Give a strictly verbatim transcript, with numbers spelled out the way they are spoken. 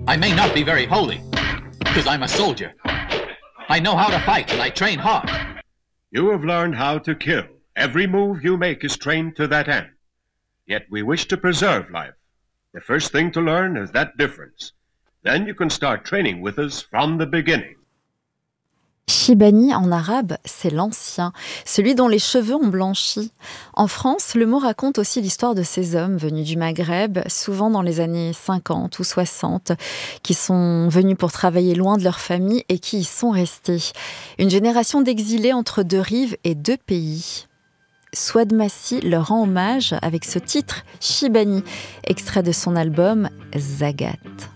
I may not be very holy, because I'm a soldier. I know how to fight and I train hard. You have learned how to kill. Every move you make is trained to that end. Yet we wish to preserve life. The first thing to learn is that difference. Then you can start training with us from the beginning. Shibani, en arabe, c'est l'ancien, celui dont les cheveux ont blanchi. En France, le mot raconte aussi l'histoire de ces hommes venus du Maghreb, souvent dans les années cinquante ou soixante, qui sont venus pour travailler loin de leur famille et qui y sont restés. Une génération d'exilés entre deux rives et deux pays. Souad Massi leur rend hommage avec ce titre, Shibani, extrait de son album Zagat.